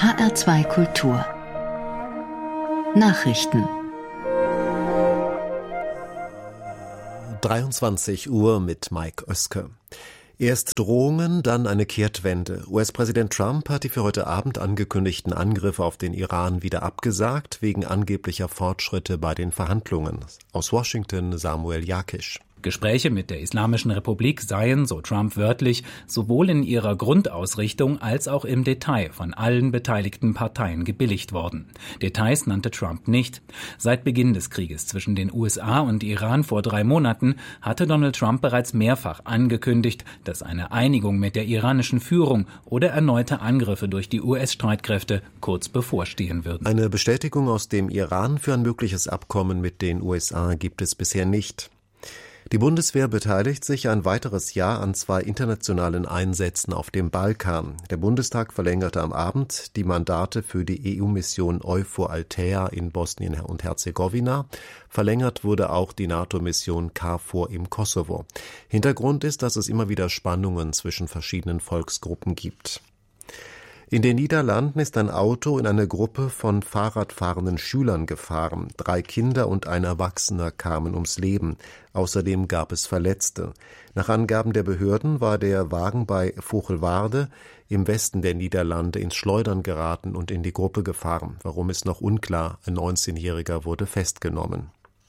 HR2 Kultur Nachrichten 23 Uhr mit Mike Oeske. Erst Drohungen, dann eine Kehrtwende. US-Präsident Trump hat die für heute Abend angekündigten Angriffe auf den Iran wieder abgesagt, wegen angeblicher Fortschritte bei den Verhandlungen. Aus Washington Samuel Jakisch. Gespräche mit der Islamischen Republik seien, so Trump wörtlich, sowohl in ihrer Grundausrichtung als auch im Detail von allen beteiligten Parteien gebilligt worden. Details nannte Trump nicht. Seit Beginn des Krieges zwischen den USA und Iran vor 3 Monaten hatte Donald Trump bereits mehrfach angekündigt, dass eine Einigung mit der iranischen Führung oder erneute Angriffe durch die US-Streitkräfte kurz bevorstehen würden. Eine Bestätigung aus dem Iran für ein mögliches Abkommen mit den USA gibt es bisher nicht. Die Bundeswehr beteiligt sich ein weiteres Jahr an 2 internationalen Einsätzen auf dem Balkan. Der Bundestag verlängerte am Abend die Mandate für die EU-Mission EUFOR Althea in Bosnien und Herzegowina. Verlängert wurde auch die NATO-Mission KFOR im Kosovo. Hintergrund ist, dass es immer wieder Spannungen zwischen verschiedenen Volksgruppen gibt. In den Niederlanden ist ein Auto in eine Gruppe von Fahrradfahrenden Schülern gefahren. 3 Kinder und ein Erwachsener kamen ums Leben. Außerdem gab es Verletzte. Nach Angaben der Behörden war der Wagen bei Vochelwaarde im Westen der Niederlande ins Schleudern geraten und in die Gruppe gefahren. Warum ist noch unklar. Ein 19-Jähriger wurde festgenommen.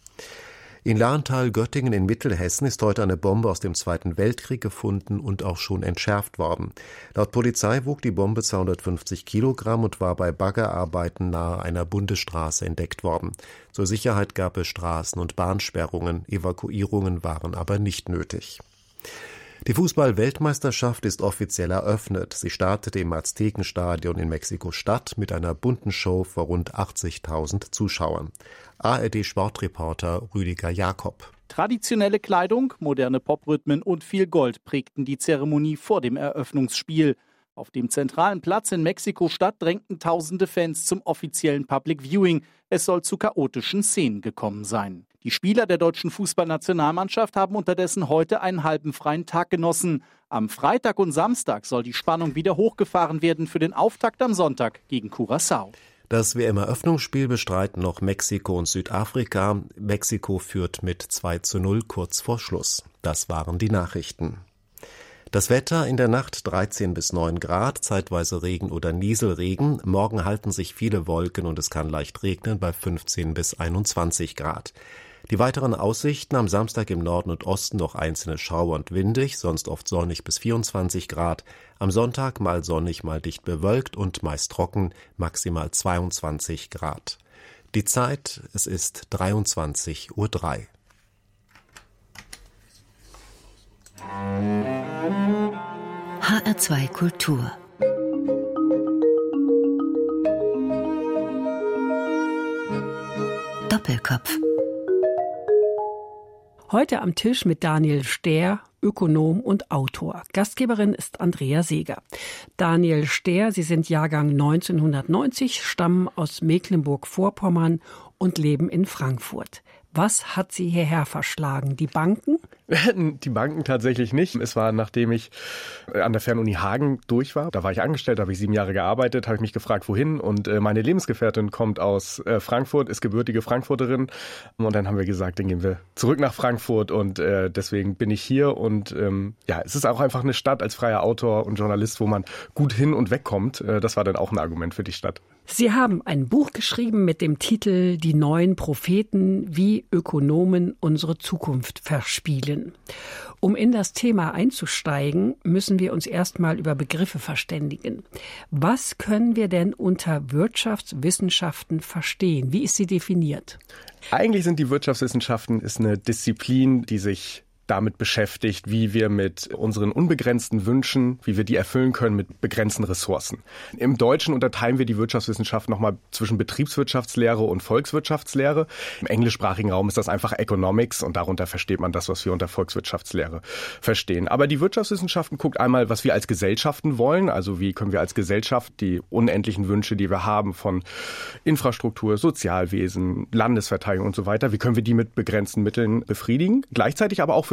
In Lahntal-Göttingen in Mittelhessen ist heute eine Bombe aus dem Zweiten Weltkrieg gefunden und auch schon entschärft worden. Laut Polizei wog die Bombe 250 Kilogramm und war bei Baggerarbeiten nahe einer Bundesstraße entdeckt worden. Zur Sicherheit gab es Straßen- und Bahnsperrungen, Evakuierungen waren aber nicht nötig. Die Fußball-Weltmeisterschaft ist offiziell eröffnet. Sie startete im Aztekenstadion in Mexiko-Stadt mit einer bunten Show vor rund 80.000 Zuschauern. ARD-Sportreporter Rüdiger Jakob. Traditionelle Kleidung, moderne Poprhythmen und viel Gold prägten die Zeremonie vor dem Eröffnungsspiel. Auf dem zentralen Platz in Mexiko-Stadt drängten tausende Fans zum offiziellen Public Viewing. Es soll zu chaotischen Szenen gekommen sein. Die Spieler der deutschen Fußballnationalmannschaft haben unterdessen heute einen halben freien Tag genossen. Am Freitag und Samstag soll die Spannung wieder hochgefahren werden für den Auftakt am Sonntag gegen Curaçao. Das WM-Eröffnungsspiel bestreiten noch Mexiko und Südafrika. Mexiko führt mit 2:0 kurz vor Schluss. Das waren die Nachrichten. Das Wetter in der Nacht 13 bis 9 Grad, zeitweise Regen oder Nieselregen. Morgen halten sich viele Wolken und es kann leicht regnen bei 15 bis 21 Grad. Die weiteren Aussichten: am Samstag im Norden und Osten noch einzelne Schauer und windig, sonst oft sonnig bis 24 Grad. Am Sonntag mal sonnig, mal dicht bewölkt und meist trocken, maximal 22 Grad. Die Zeit, es ist 23:03 Uhr. HR2 Kultur Doppelkopf. Heute am Tisch mit Daniel Stehr, Ökonom und Autor. Gastgeberin ist Andrea Seeger. Daniel Stehr, Sie sind Jahrgang 1990, stammen aus Mecklenburg-Vorpommern und leben in Frankfurt. Was hat Sie hierher verschlagen? Die Banken? Die Banken tatsächlich nicht. Es war, nachdem ich an der Fernuni Hagen durch war. Da war ich angestellt, da habe ich 7 Jahre gearbeitet, habe ich mich gefragt, wohin. Und meine Lebensgefährtin kommt aus Frankfurt, ist gebürtige Frankfurterin. Und dann haben wir gesagt, dann gehen wir zurück nach Frankfurt. Und deswegen bin ich hier. Und es ist auch einfach eine Stadt als freier Autor und Journalist, wo man gut hin und wegkommt. Das war dann auch ein Argument für die Stadt. Sie haben ein Buch geschrieben mit dem Titel »Die neuen Propheten, wie Ökonomen unsere Zukunft verspielen«. Um in das Thema einzusteigen, müssen wir uns erstmal über Begriffe verständigen. Was können wir denn unter Wirtschaftswissenschaften verstehen? Wie ist sie definiert? Eigentlich sind die Wirtschaftswissenschaften eine Disziplin, die sich damit beschäftigt, wie wir mit unseren unbegrenzten Wünschen, wie wir die erfüllen können mit begrenzten Ressourcen. Im Deutschen unterteilen wir die Wirtschaftswissenschaft nochmal zwischen Betriebswirtschaftslehre und Volkswirtschaftslehre. Im englischsprachigen Raum ist das einfach Economics und darunter versteht man das, was wir unter Volkswirtschaftslehre verstehen. Aber die Wirtschaftswissenschaften guckt einmal, was wir als Gesellschaften wollen, also wie können wir als Gesellschaft die unendlichen Wünsche, die wir haben von Infrastruktur, Sozialwesen, Landesverteidigung und so weiter, wie können wir die mit begrenzten Mitteln befriedigen. Gleichzeitig aber auch für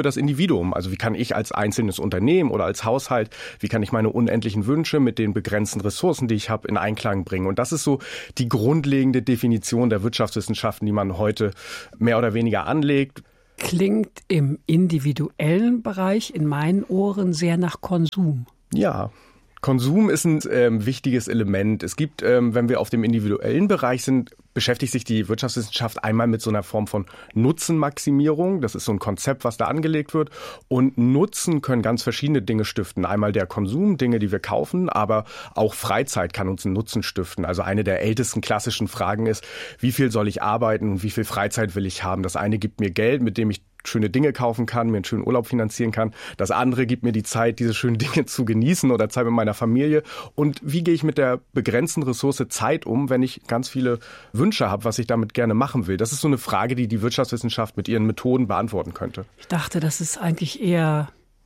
für das Individuum. Also wie kann ich als einzelnes Unternehmen oder als Haushalt, wie kann ich meine unendlichen Wünsche mit den begrenzten Ressourcen, die ich habe, in Einklang bringen. Und das ist so die grundlegende Definition der Wirtschaftswissenschaften, die man heute mehr oder weniger anlegt. Klingt im individuellen Bereich in meinen Ohren sehr nach Konsum. Ja, Konsum ist ein wichtiges Element. Es gibt, wenn wir auf dem individuellen Bereich sind, beschäftigt sich die Wirtschaftswissenschaft einmal mit so einer Form von Nutzenmaximierung. Das ist so ein Konzept, was da angelegt wird. Und Nutzen können ganz verschiedene Dinge stiften. Einmal der Konsum, Dinge, die wir kaufen, aber auch Freizeit kann uns einen Nutzen stiften. Also eine der ältesten klassischen Fragen ist, wie viel soll ich arbeiten und wie viel Freizeit will ich haben? Das eine gibt mir Geld, mit dem ich schöne Dinge kaufen kann, mir einen schönen Urlaub finanzieren kann. Das andere gibt mir die Zeit, diese schönen Dinge zu genießen oder Zeit mit meiner Familie. Und wie gehe ich mit der begrenzten Ressource Zeit um, wenn ich ganz viele Wünsche habe, was ich damit gerne machen will? Das ist so eine Frage, die die Wirtschaftswissenschaft mit ihren Methoden beantworten könnte. Ich dachte, das ist eigentlich eher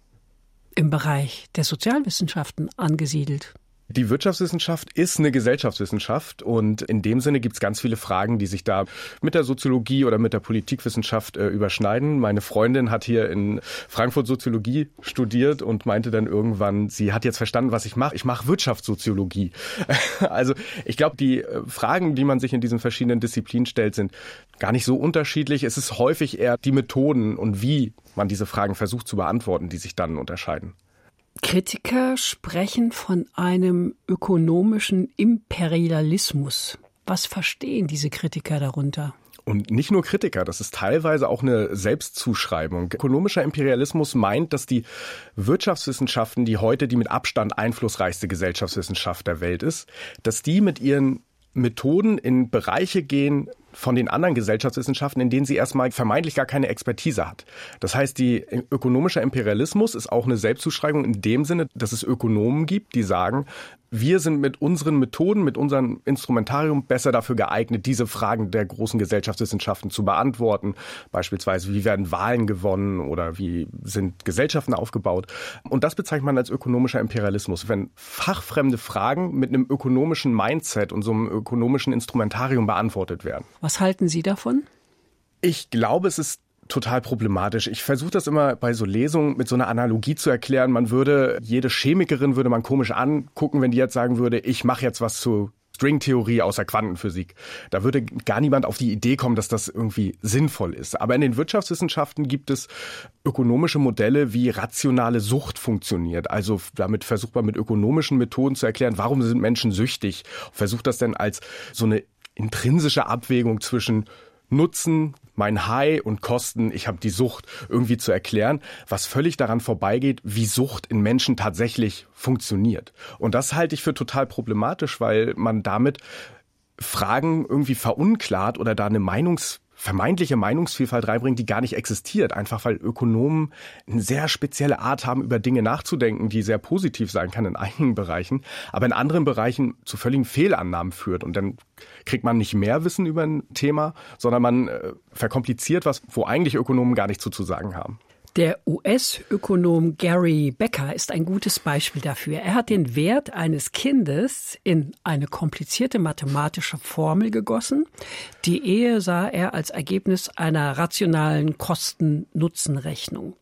im Bereich der Sozialwissenschaften angesiedelt. Die Wirtschaftswissenschaft ist eine Gesellschaftswissenschaft und in dem Sinne gibt es ganz viele Fragen, die sich da mit der Soziologie oder mit der Politikwissenschaft überschneiden. Meine Freundin hat hier in Frankfurt Soziologie studiert und meinte dann irgendwann, sie hat jetzt verstanden, was ich mache. Ich mache Wirtschaftssoziologie. Also ich glaube, die Fragen, die man sich in diesen verschiedenen Disziplinen stellt, sind gar nicht so unterschiedlich. Es ist häufig eher die Methoden und wie man diese Fragen versucht zu beantworten, die sich dann unterscheiden. Kritiker sprechen von einem ökonomischen Imperialismus. Was verstehen diese Kritiker darunter? Und nicht nur Kritiker, das ist teilweise auch eine Selbstzuschreibung. Ökonomischer Imperialismus meint, dass die Wirtschaftswissenschaften, die heute die mit Abstand einflussreichste Gesellschaftswissenschaft der Welt ist, dass die mit ihren Methoden in Bereiche gehen von den anderen Gesellschaftswissenschaften, in denen sie erstmal vermeintlich gar keine Expertise hat. Das heißt, die ökonomischer Imperialismus ist auch eine Selbstzuschreibung in dem Sinne, dass es Ökonomen gibt, die sagen, wir sind mit unseren Methoden, mit unserem Instrumentarium besser dafür geeignet, diese Fragen der großen Gesellschaftswissenschaften zu beantworten. Beispielsweise, wie werden Wahlen gewonnen oder wie sind Gesellschaften aufgebaut? Und das bezeichnet man als ökonomischer Imperialismus, wenn fachfremde Fragen mit einem ökonomischen Mindset und so einem ökonomischen Instrumentarium beantwortet werden. Was halten Sie davon? Ich glaube, es ist total problematisch. Ich versuche das immer bei so Lesungen mit so einer Analogie zu erklären. Jede Chemikerin würde man komisch angucken, wenn die jetzt sagen würde, ich mache jetzt was zu Stringtheorie aus der Quantenphysik. Da würde gar niemand auf die Idee kommen, dass das irgendwie sinnvoll ist. Aber in den Wirtschaftswissenschaften gibt es ökonomische Modelle, wie rationale Sucht funktioniert. Also damit versucht man mit ökonomischen Methoden zu erklären, warum sind Menschen süchtig. Versucht das denn als so eine intrinsische Abwägung zwischen Nutzen, mein High und Kosten, ich habe die Sucht irgendwie zu erklären, was völlig daran vorbeigeht, wie Sucht in Menschen tatsächlich funktioniert. Und das halte ich für total problematisch, weil man damit Fragen irgendwie verunklart oder da eine vermeintliche Meinungsvielfalt reinbringt, die gar nicht existiert. Einfach weil Ökonomen eine sehr spezielle Art haben, über Dinge nachzudenken, die sehr positiv sein kann in einigen Bereichen, aber in anderen Bereichen zu völligen Fehlannahmen führt. Und dann kriegt man nicht mehr Wissen über ein Thema, sondern man verkompliziert was, wo eigentlich Ökonomen gar nichts zu sagen haben. Der US-Ökonom Gary Becker ist ein gutes Beispiel dafür. Er hat den Wert eines Kindes in eine komplizierte mathematische Formel gegossen. Die Ehe sah er als Ergebnis einer rationalen Kosten-Nutzen-Rechnung.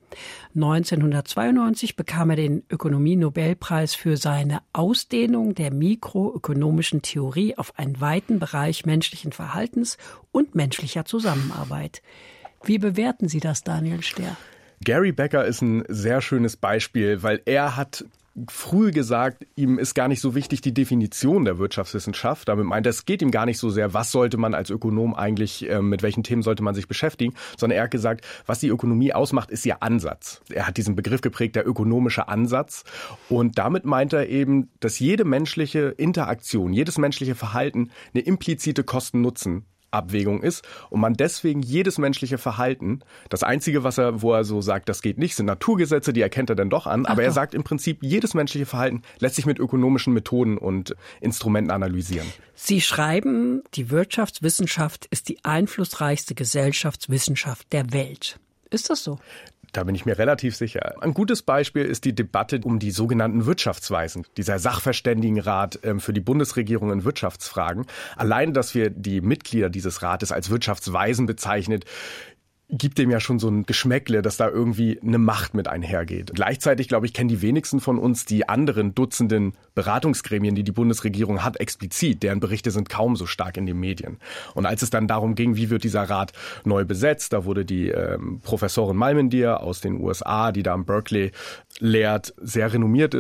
1992 bekam er den Ökonomie-Nobelpreis für seine Ausdehnung der mikroökonomischen Theorie auf einen weiten Bereich menschlichen Verhaltens und menschlicher Zusammenarbeit. Wie bewerten Sie das, Daniel Ster? Gary Becker ist ein sehr schönes Beispiel, weil er hat früh gesagt, ihm ist gar nicht so wichtig die Definition der Wirtschaftswissenschaft. Damit meint er, es geht ihm gar nicht so sehr, was sollte man als Ökonom eigentlich, mit welchen Themen sollte man sich beschäftigen, sondern er hat gesagt, was die Ökonomie ausmacht, ist ihr Ansatz. Er hat diesen Begriff geprägt, der ökonomische Ansatz. Und damit meint er eben, dass jede menschliche Interaktion, jedes menschliche Verhalten eine implizite Kosten-Nutzen Abwägung ist und man deswegen jedes menschliche Verhalten, das Einzige, wo er so sagt, das geht nicht, sind Naturgesetze, die erkennt er dann doch an, aber er sagt im Prinzip, jedes menschliche Verhalten lässt sich mit ökonomischen Methoden und Instrumenten analysieren. Sie schreiben, die Wirtschaftswissenschaft ist die einflussreichste Gesellschaftswissenschaft der Welt. Ist das so? Da bin ich mir relativ sicher. Ein gutes Beispiel ist die Debatte um die sogenannten Wirtschaftsweisen, dieser Sachverständigenrat für die Bundesregierung in Wirtschaftsfragen. Allein, dass wir die Mitglieder dieses Rates als Wirtschaftsweisen bezeichnet, gibt dem ja schon so ein Geschmäckle, dass da irgendwie eine Macht mit einhergeht. Gleichzeitig, glaube ich, kennen die wenigsten von uns die anderen Dutzenden Beratungsgremien, die die Bundesregierung hat, explizit. Deren Berichte sind kaum so stark in den Medien. Und als es dann darum ging, wie wird dieser Rat neu besetzt, da wurde die Professorin Malmendier aus den USA, die da am Berkeley lehrt, sehr renommiert